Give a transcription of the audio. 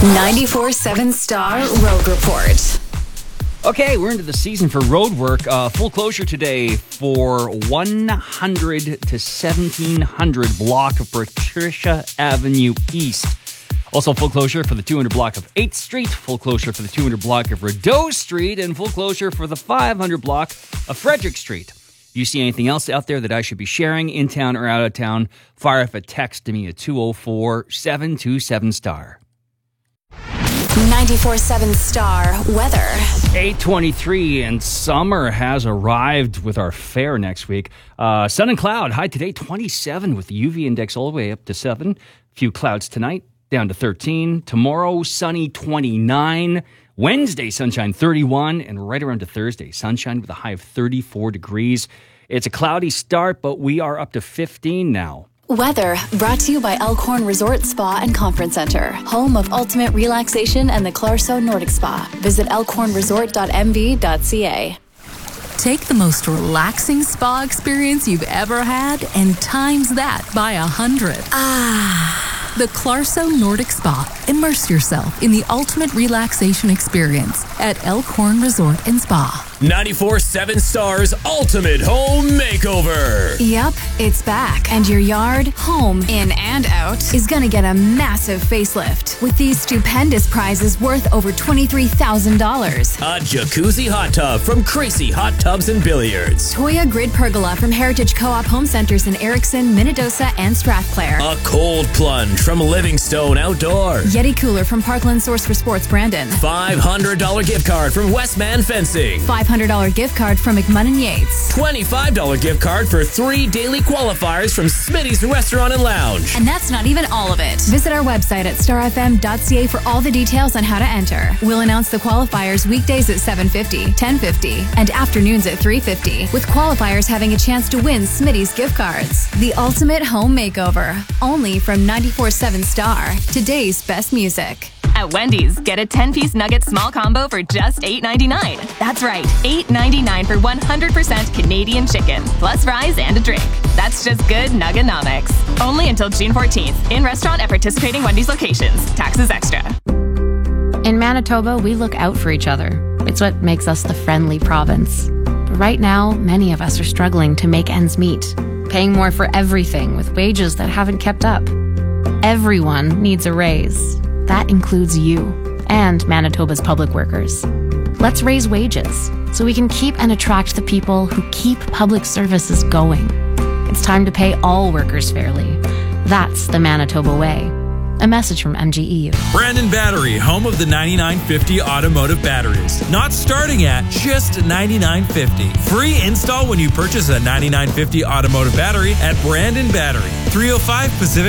94.7 Star Road Report. Okay, we're into the season for road work. Full closure today for 100 to 1700 block of Patricia Avenue East. Also full closure for the 200 block of 8th Street, full closure for the 200 block of Rideau Street, and full closure for the 500 block of Frederick Street. If you see anything else out there that I should be sharing, in town or out of town, fire up a text to me at 204-727-STAR. 94.7 Star Weather. 8:23 and summer has arrived with our fair next week. Sun and cloud, high today 27 with the UV index all the way up to 7. Few clouds tonight, down to 13. Tomorrow, sunny 29. Wednesday, sunshine 31. And right around to Thursday, sunshine with a high of 34 degrees. It's a cloudy start, but we are up to 15 now. Weather brought to you by Elkhorn Resort Spa and Conference Center, home of ultimate relaxation and the Clarso Nordic Spa. Visit elkhornresort.mv.ca. Take the most relaxing spa experience you've ever had and times that by 100. The Clarso Nordic Spa. Immerse yourself in the ultimate relaxation experience at Elkhorn Resort and Spa. 94.7 Star's Ultimate Home Makeover. Yep, it's back. And your yard, home, in and out, is going to get a massive facelift with these stupendous prizes worth over $23,000. A jacuzzi hot tub from Crazy Hot Tubs and Billiards. Toya Grid Pergola from Heritage Co-op Home Centers in Erickson, Minnedosa, and Strathclair. A cold plunge from Livingstone Outdoor. Yeti Cooler from Parkland Source for Sports Brandon. $500 gift card from Westman Fencing. $500 gift card from McMunn & Yates. $25 gift card for 3 daily qualifiers from Smitty's Restaurant and Lounge. And that's not even all of it. Visit our website at starfm.ca for all the details on how to enter. We'll announce the qualifiers weekdays at 7:50, 10:50, and afternoons at 3:50, with qualifiers having a chance to win Smitty's gift cards. The ultimate home makeover, only from 94.7 Star, today's best music. At Wendy's, get a 10-piece nugget small combo for just $8.99. That's right, $8.99 for 100% Canadian chicken, plus fries and a drink. That's just good nuggenomics. Only until June 14th. In restaurant at participating Wendy's locations. Taxes extra. In Manitoba, we look out for each other. It's what makes us the friendly province. But right now, many of us are struggling to make ends meet, paying more for everything with wages that haven't kept up. Everyone needs a raise. That includes you and Manitoba's public workers. Let's raise wages so we can keep and attract the people who keep public services going. It's time to pay all workers fairly. That's the Manitoba way. A message from MGE. Brandon Battery, home of the 9950 automotive batteries. Not starting at just $99.50. Free install when you purchase a 9950 automotive battery at Brandon Battery, 305 Pacific